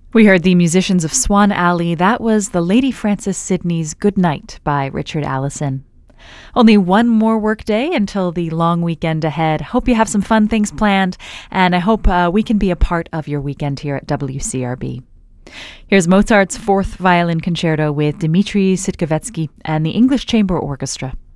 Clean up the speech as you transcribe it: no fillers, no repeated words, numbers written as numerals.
We heard the musicians of Swan Alley. That was the Lady Frances Sidney's Good Night by Richard Allison. Only one more workday until the long weekend ahead. Hope you have some fun things planned, and I hope we can be a part of your weekend here at WCRB. Here's Mozart's Fourth Violin Concerto with Dmitri Sitkovetsky and the English Chamber Orchestra.